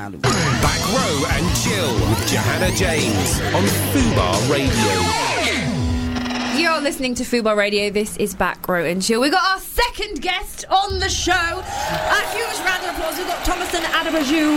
Salut. Back Row and Chill with Johanna James on Fubar Radio. You're listening to Fubar Radio. This is Back Row and Chill. We've got our second guest on the show. A huge round of applause. We've got Thomas and Aderbaju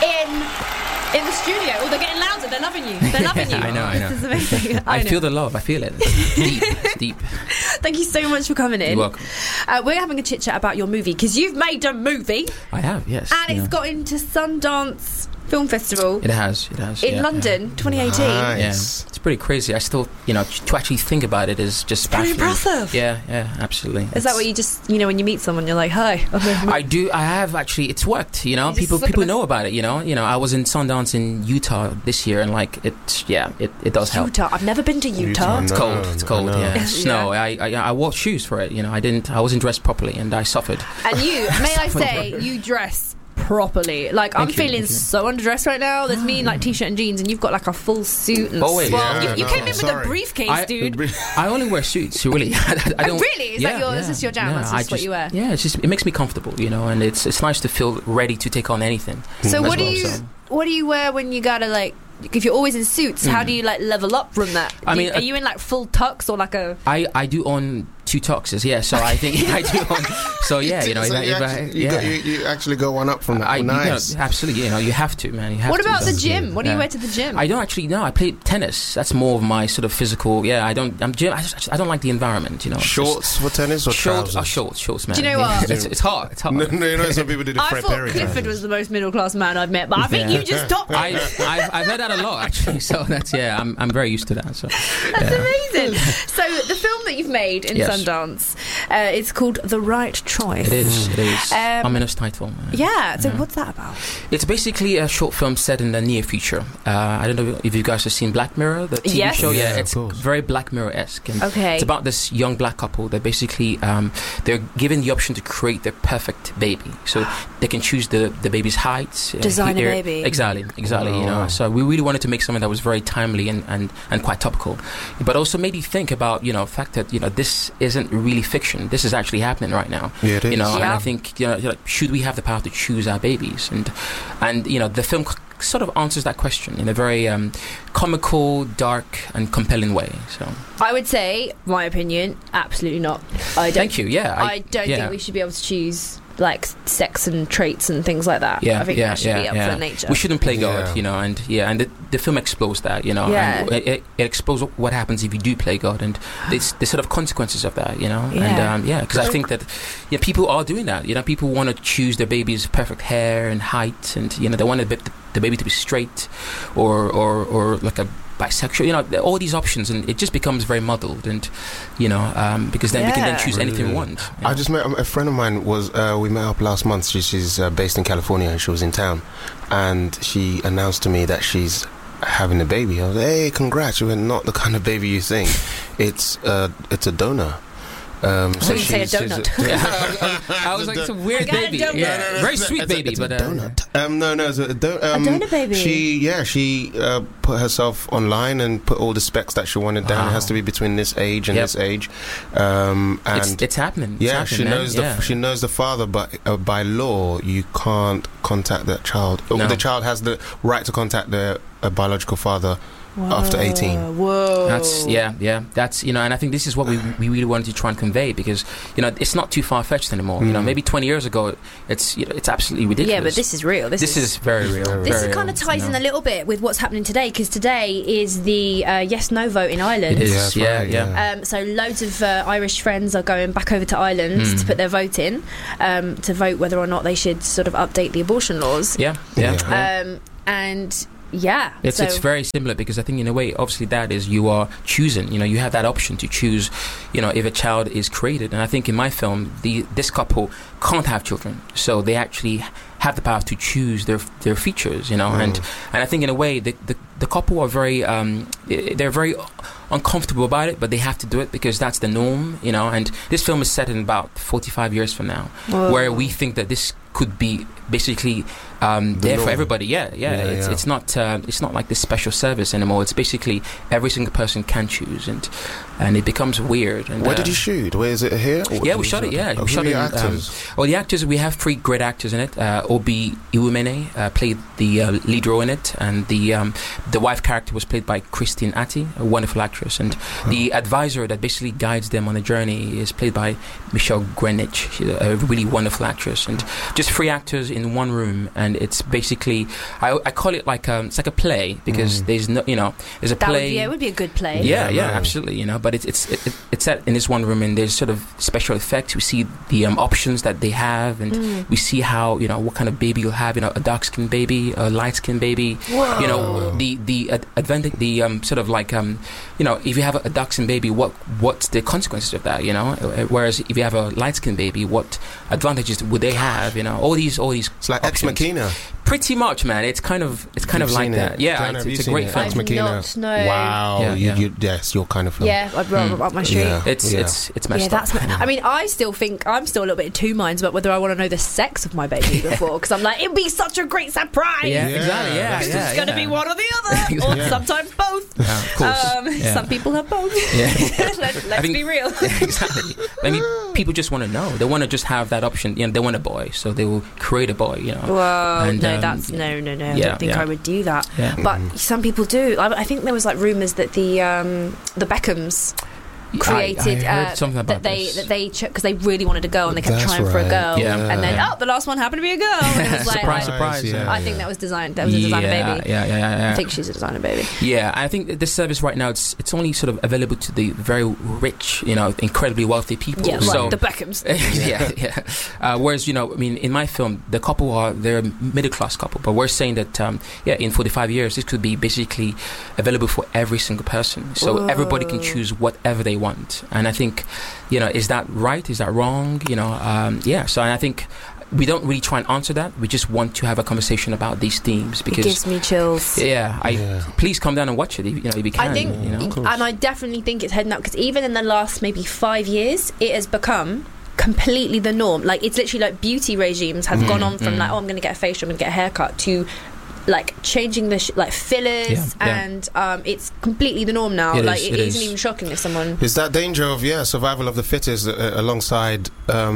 in the studio. Oh, they're getting louder. They're loving you. They're loving you. I know. This is amazing. I feel the love. I feel it. It's deep. It's deep. Thank you so much for coming in. You're welcome. We're having a chit chat about your movie because you've made a movie. I have, yes. And it's got into Sundance Film Festival. It has. In London, 2018. Yeah, it's pretty crazy. I still, to actually think about it is just pretty baffling. impressive. Yeah, absolutely. Is that what you just, when you meet someone, you're like, hi? I do. I have actually. It's worked. People know about it. I was in Sundance in Utah this year, and it does help. Utah. I've never been to Utah. It's cold. It's cold. Yeah, snow. I wore shoes for it. I wasn't dressed properly, and I suffered. And may I say, you dress properly. I'm feeling so underdressed right now. There's me in t-shirt and jeans, and you've got a full suit. And you came in with a briefcase, dude. I only wear suits. Really, I don't. Really? Is this your jam? That's just what you wear. Yeah, it makes me comfortable, and it's nice to feel ready to take on anything. So what do you wear when you gotta if you're always in suits, how do you level up from that? Are you in full tux or a? I do own 2 tuxes, yeah. So I think I do own. So yeah, you actually go one up from that. Nice, absolutely. You have to, man. You have what to. About the gym? What do you wear to the gym? I don't actually know. I play tennis. That's more of my sort of physical. Yeah, I don't. I don't like the environment. Shorts for tennis or trousers? Shorts, man. Do you know what? It's hard. It's hard. No, some people do the Fred Perry. I thought Clifford was the most middle class man I've met, but I think you just topped. I've heard that a lot actually. So that's I'm very used to that. So that's amazing. So the film that you've made in Sundance, it's called The Right Choice. It is. Ominous title. Yeah. So what's that about? It's basically a short film set in the near future. I don't know if you guys have seen Black Mirror, the TV show. Yeah, it's very Black Mirror-esque. And it's about this young black couple that basically they're given the option to create their perfect baby. So they can choose the baby's height. Design a baby. Exactly. So we really wanted to make something that was very timely and quite topical, but also made you think about the fact that this isn't really fiction. This is actually happening right now. Yeah, it is. And I think should we have the power to choose our babies? And the film sort of answers that question in a very comical, dark, and compelling way. So I would say, my opinion, absolutely not. Thank you. Yeah, I don't think we should be able to choose sex and traits and things like that. I think that should be up for nature. We shouldn't play God, and the film explores that, and it explores what happens if you do play God, and the sort of consequences of that, and because I think that people are doing that. People want to choose their baby's perfect hair and height, and they want the baby to be straight or like a bisexual, all these options, and it just becomes very muddled, and because then we can then choose anything we want. I just met a friend of mine. We met up last month. She's based in California, and she was in town, and she announced to me that she's having a baby. I was like, hey, congrats! She went, not the kind of baby you think. It's a donor. So you say a donut. I was like, it's a weird baby. Very sweet baby, but donut. No, it's a donor baby. She put herself online and put all the specs that she wanted down. It has to be between this age and this age. And it's happening. She knows the father, but by law you can't contact that child. No. The child has the right to contact their biological father. After 18. Whoa. That's that's and I think this is what we really wanted to try and convey, because it's not too far-fetched anymore. Maybe 20 years ago it's absolutely ridiculous. Yeah, but this is real. This is very real. This kind of ties in a little bit with what's happening today, because today is the yes/no vote in Ireland. It is. Yeah. So loads of Irish friends are going back over to Ireland to put their vote in, to vote whether or not they should sort of update the abortion laws. And it's very similar, because I think in a way, obviously, that is, you are choosing. You have that option to choose. If a child is created, and I think in my film, this couple can't have children, so they actually have the power to choose their features. And I think in a way, the couple are very they're very uncomfortable about it, but they have to do it because that's the norm. And this film is set in about 45 years from now, where we think that this could be basically there for everybody. It's not like this special service anymore. It's basically every single person can choose, and it becomes weird. And, where did you shoot? Where is it here? We shot it. Yeah, we shot it. Actors? The actors, we have 3 great actors in it. Obi Iwumene played the lead role in it, and the wife character was played by Christine Atti, a wonderful actress, and the advisor that basically guides them on the journey is played by Michelle Greenwich. She's a really wonderful actress, and just 3 actors in one room, and it's basically I call it like it's like a play, because there's no, there's a play. It would be a good play. Yeah, absolutely. But it's set in this one room, and there's sort of special effects. We see the options that they have, and we see how what kind of baby you'll have. A dark skinned baby, a light skinned baby. Whoa. The advantage, the sort of like if you have a dark skinned baby, what's the consequences of that? Whereas if you have a light skinned baby, what advantages would they have? All these. It's like Ex Machina. Pretty much, man. It's kind of like that. Yeah, Diana, it's a great film. Ex Machina. Wow. Yes, your kind of film. Yeah, I'd rather up my street. Yeah. It's messed up. I mean, I still think I'm still a little bit in 2 minds about whether I want to know the sex of my baby before, because I'm like, it'd be such a great surprise. Yeah, exactly. Yeah, it's going to be one or the other, or sometimes both. Of course. Some people have both. Yeah. Let's be real. Exactly. I mean, people just want to know. They want to just have that option. They want a boy, so they will create a boy. Well, and, no, that's no. I don't think I would do that. Yeah. But some people do. I think there was like rumours that the Beckhams created I heard something about that they because they really wanted a girl and they kept trying for a girl, and then the last one happened to be a girl. And it was like, surprise. I think that was designed. That was a designer baby. Yeah. I think she's a designer baby. Yeah, I think this service right now it's only sort of available to the very rich, incredibly wealthy people. Yeah, so, like the Beckhams. Whereas in my film, the couple they're a middle class couple, but we're saying that in 45 years this could be basically available for every single person, so everybody can choose whatever they want. And I think is that right, is that wrong? So I think we don't really try and answer that. We just want to have a conversation about these themes, because it gives me chills. Please come down and watch it if you can. I think and I definitely think it's heading up, because even in the last maybe 5 years it has become completely the norm. Like, it's literally like beauty regimes have gone on from like, I'm going to get a facial, I'm going to get a haircut, to like changing the fillers, and it's completely the norm now. It isn't even shocking if someone. Is that danger of survival of the fittest alongside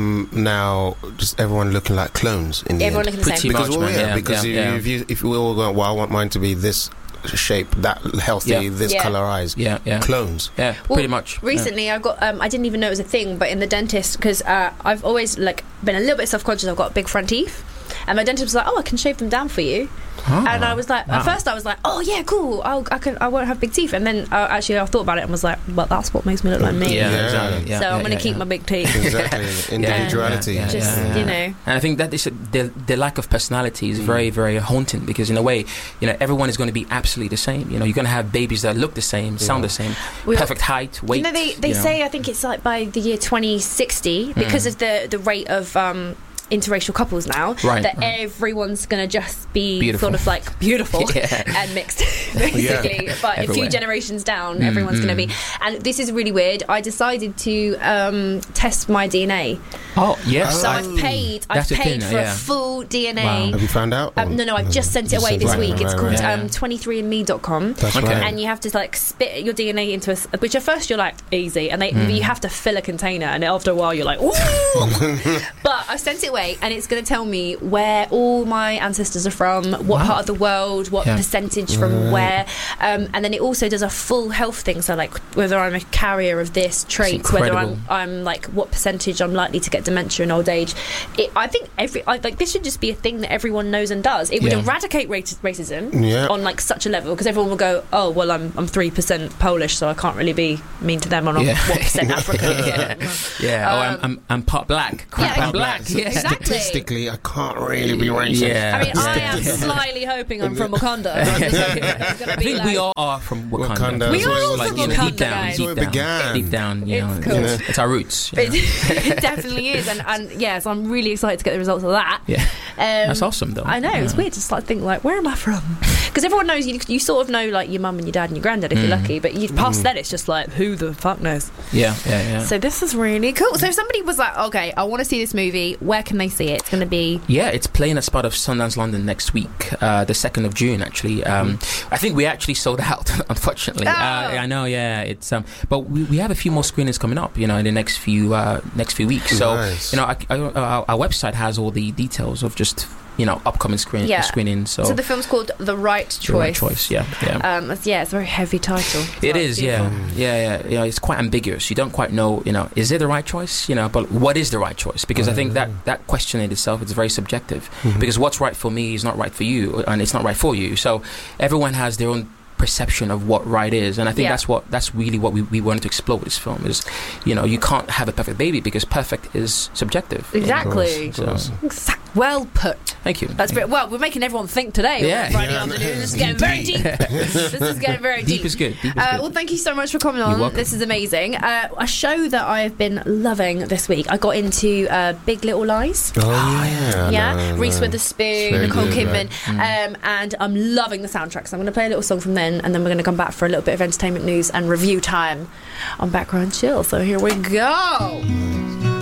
now just everyone looking like clones in the everyone end? looking the same. Because if we all go, well, I want mine to be this shape, that healthy, this colour eyes, clones. Pretty much. Recently I got I didn't even know it was a thing, but in the dentist, because I've always been a little bit self-conscious. I've got big front teeth, and my dentist was like, I can shave them down for you. And I was like, at first I was like, oh yeah, cool, I won't have big teeth. And then I thought about it and was like, well, that's what makes me look like me. Exactly. So I'm going to keep my big teeth. Exactly. Individuality. And I think that is the lack of personality is very, very haunting, because in a way, everyone is going to be absolutely the same. You're going to have babies that look the same, sound the same, perfect height, weight. They say, I think it's like by the year 2060, because of the rate of interracial couples now, everyone's going to just be beautiful. Sort of like beautiful and mixed, basically. But everywhere. A few generations down, everyone's going to be. And this is really weird. I decided to test my DNA. Oh, yes. So I've paid for a full DNA. Wow. Have you found out? No, I've just sent it away this week. It's called 23andme.com. That's right. And you have to spit your DNA into which at first you're like, easy. And you have to fill a container. And after a while you're like, ooh. But I sent it away, and it's going to tell me where all my ancestors are from, what part of the world, what percentage from where, and then it also does a full health thing, so like whether I'm a carrier of this trait, whether I'm like what percentage I'm likely to get dementia in old age. I think this should just be a thing that everyone knows and does. It would eradicate racism on like such a level, because everyone will go, oh well, I'm 3% Polish, so I can't really be mean to them on what percent African. I'm part black. I'm black. Exactly. Statistically, I can't really be racist. I mean, I am slightly hoping I'm from Wakanda. I think we all are from Wakanda. We are all from Wakanda, guys. Deep down, it's cool. It's our roots. It definitely is, and so I'm really excited to get the results of that. That's awesome, though. I know, it's weird to think where am I from? because everyone knows you sort of know like your mum and your dad and your granddad if you're lucky, but you past that it's just like who the fuck knows. Yeah. So this is really cool. So if somebody was like, okay, I want to see this movie, where can they see it? It's going to be it's playing as part of Sundance London next week, the 2nd of June actually. I think we actually sold out unfortunately. I know, it's but we have a few more screenings coming up, in the next few weeks. So nice. Our website has all the details of just upcoming screenings. So the film's called The Right Choice. The Right Choice, yeah. It's a very heavy title. It is, yeah. It's quite ambiguous. You don't quite know, is it the right choice? But what is the right choice? Because I think that question in itself is very subjective. Because what's right for me is not right for you, and it's not right for you. So everyone has their own perception of what right is, and I think that's really what we wanted to explore with this film is, you can't have a perfect baby because perfect is subjective. Exactly. Well put. Thank you. That's great. Well, we're making everyone think today. Friday afternoon. This is getting very deep. This is getting very deep. Deep is good. Well, thank you so much for coming on. This is amazing. A show that I have been loving this week. I got into Big Little Lies. Reese Witherspoon, Nicole Kidman, and I'm loving the soundtrack. So I'm going to play a little song from then, and then we're going to come back for a little bit of entertainment news and review time on Background Chill. So here we go.